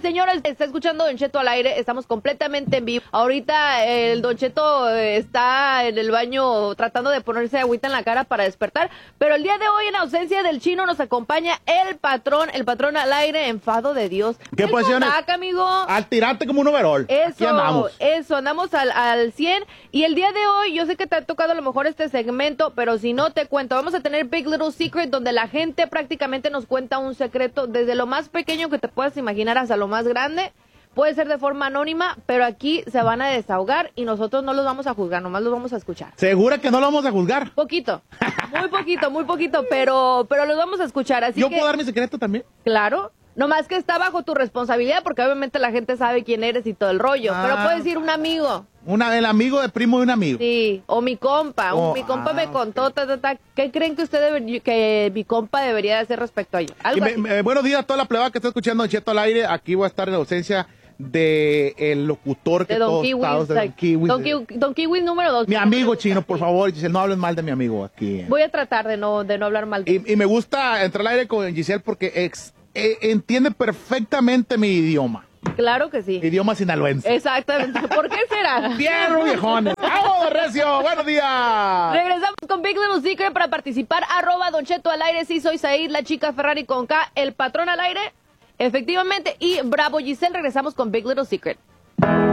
señores, está escuchando Don Cheto al aire, estamos completamente en vivo. Ahorita el Don Cheto está en el baño tratando de ponerse agüita en la cara para despertar, pero el día de hoy, en ausencia del Chino, nos acompaña el patrón al aire, enfado de Dios. ¿Qué posición es? Amigo? Al tirarte como un overall. Aquí andamos. Eso, andamos al 100. Y el día de hoy, yo sé que te ha tocado a lo mejor este segmento, pero si no te cuento, vamos a tener Big Little Secret, donde la gente prácticamente nos cuenta un secreto, desde lo más pequeño que te puedas imaginar hasta lo más grande. Puede ser de forma anónima, pero aquí se van a desahogar y nosotros no los vamos a juzgar, nomás los vamos a escuchar. ¿Segura que no lo vamos a juzgar? Poquito, muy poquito, pero los vamos a escuchar, así ¿Yo que... puedo dar mi secreto también? Claro. Nomás que está bajo tu responsabilidad, porque obviamente la gente sabe quién eres y todo el rollo. Pero puedes decir un amigo. El amigo de primo de un amigo. Sí, o mi compa. Mi compa me contó, ¿qué creen que que mi compa debería de hacer respecto a ello? Buenos días a toda la plebada que está escuchando Don Cheto al aire. Aquí voy a estar en ausencia del locutor que Don todos Kiwi, estados de Don Kiwi. Don Kiwi número 2. Mi amigo Chino, por favor, Giselle, no hables mal de mi amigo aquí. Voy a tratar de no hablar mal de él. Y me gusta entrar al aire con Giselle porque entiende perfectamente mi idioma. Claro que sí. Idioma sinaloense. Exactamente. ¿Por qué será? ¡Fierro, viejones! ¡Vamos, Recio! ¡Buenos días! Regresamos con Big Little Secret para participar. @Don Cheto al aire. Sí, soy Said, la chica Ferrari con K, el patrón al aire. Efectivamente. Y Bravo Giselle, regresamos con Big Little Secret.